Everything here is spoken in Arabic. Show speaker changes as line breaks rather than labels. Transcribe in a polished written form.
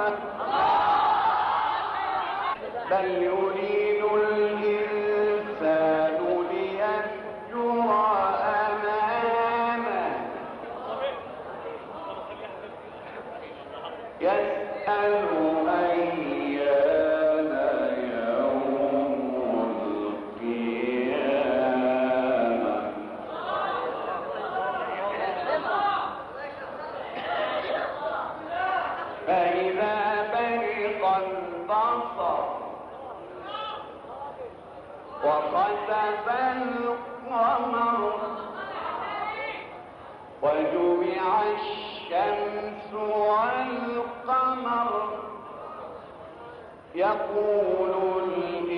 بل يريد الإنسان ليفجر أمامه يسأل أيان يوم القيامة فإذا برق البصر وخسف القمر وجمع الشمس والقمر يقول